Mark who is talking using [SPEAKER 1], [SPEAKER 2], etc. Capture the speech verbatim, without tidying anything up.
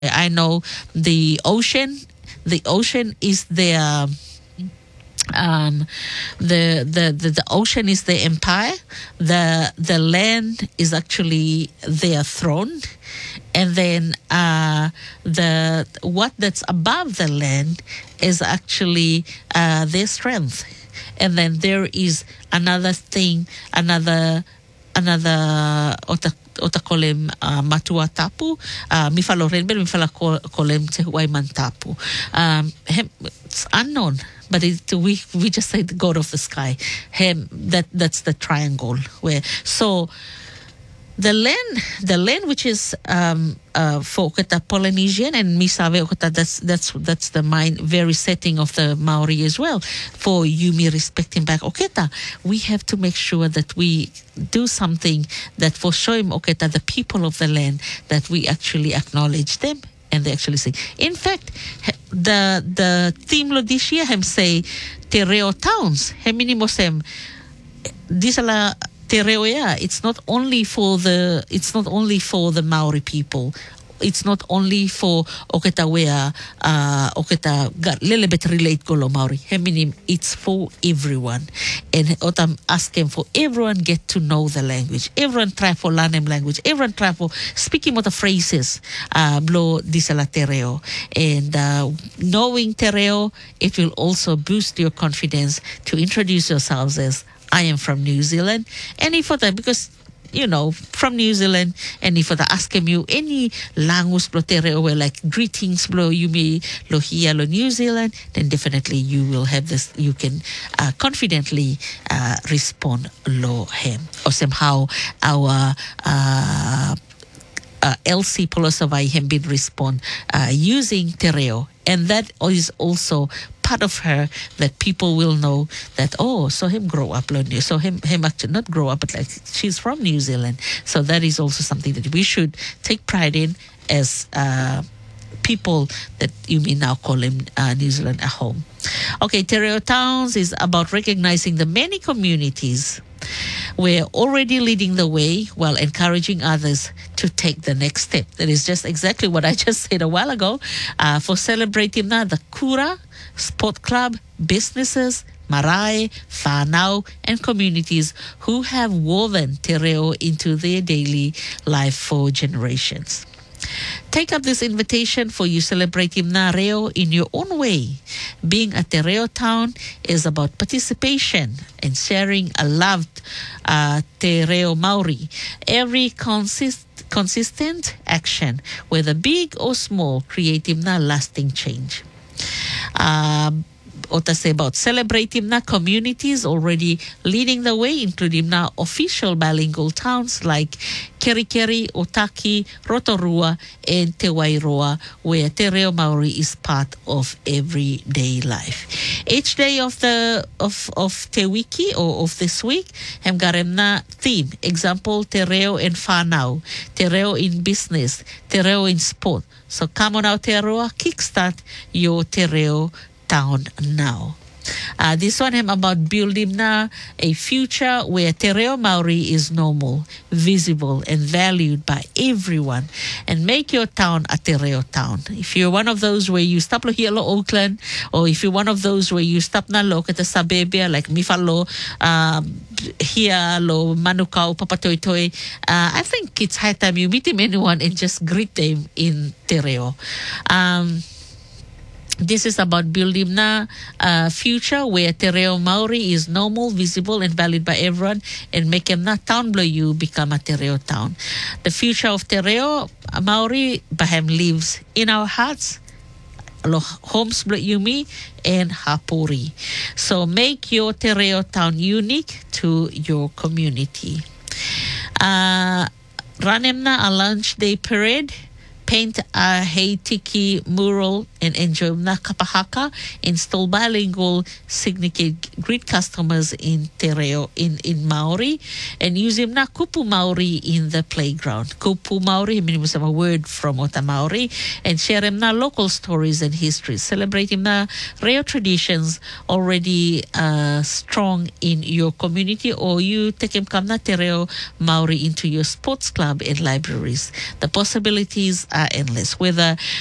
[SPEAKER 1] I know the ocean, the ocean is their um the, the the the ocean is the empire, the the land is actually their throne, and then uh the what that's above the land is actually uh their strength. And then there is another thing, another another ota ota kolem uh, matua tapu, uh, mi falo renber mi fala kolem te waiman tapu. Um, hem, it's unknown, but it, we we just say the God of the sky. Him, that that's the triangle where so. The land, the land which is um, uh, for okata Polynesian and Misawe okata, that's that's that's the mind very setting of the Maori as well. For Yumi respecting back okata, we have to make sure that we do something that for Shoim okata, the people of the land, that we actually acknowledge them and they actually say. In fact, the the theme lo this year hem say te reo towns hem minimosem disala. It's not only for the it's not only for the Maori people. It's not only for oketa wea uh oketa got little bit relate ko lo Maori. Heminim, it's for everyone. And otam asking for everyone get to know the language. Everyone try for learning language. Everyone try for speaking what the phrases uh blo disala tereo. And uh, knowing tereo, it will also boost your confidence to introduce yourselves as I am from New Zealand, and if for that, because you know, from New Zealand, and if for the ask you any language blotere or like greetings blow you may lohia lo New Zealand, then definitely you will have this. You can uh, confidently uh, respond lo him or somehow our. Uh, Uh, Elsie Polosavai have been respond uh, using tereo, and that is also part of her that people will know that oh, so him grow up learn so him him actually not grow up but like she's from New Zealand, so that is also something that we should take pride in as uh, people that you may now call him uh, New Zealand at home. Okay, Tereo Towns is about recognizing the many communities. We're already leading the way while encouraging others to take the next step. That is just exactly what I just said a while ago. Uh, for celebrating now, the Kura, Sport Club, businesses, marae, whānau, and communities who have woven te reo into their daily life for generations. Take up this invitation for you celebrating Ngā Reo in your own way. Being a Te Reo town is about participation and sharing a loved uh, Te Reo Maori. Every consist, consistent action, whether big or small, creating a lasting change. Uh, Ota say about celebrating na communities already leading the way, including na official bilingual towns like Kerikeri, Otaki, Rotorua, and Te Wairoa, where Te Reo Maori is part of everyday life. Each day of the of of Te Wiki or of this week, hem garem na theme. Example, Te Reo in whānau, Te Reo in business, Te Reo in sport. So come on out, Te Aroa, kickstart your Te Reo town now. Uh, this one is about building na a future where Te Reo Maori is normal, visible, and valued by everyone, and make your town a Te Reo town. If you're one of those where you stop lo here lo Auckland, or if you're one of those where you stop na lo kata Sabebia, like Mifalo, um, here lo Manukau, Papatoetoe, uh, I think it's high time you meet him anyone and just greet them in Te Reo. Um, This is about building a uh, future where Te Reo Maori is normal, visible, and valued by everyone, and making na town below you become a Te Reo town. The future of Te Reo Maori Bahem lives in our hearts, lo homes below Yumi, and Hapuri. So make your Te Reo town unique to your community. Uh, Ranem na a lunch day parade. Paint a Heitiki mural and enjoy na kapahaka. Install bilingual significant greet customers in Te Reo in, in Maori, and use him na kupu Maori in the playground. Kupu Maori, I mean, was a word from Ota Maori, and share him na local stories and histories. Celebrate him na Reo traditions already uh, strong in your community, or you take him kam na Te Reo Maori into your sports club and libraries. The possibilities are are endless. Whether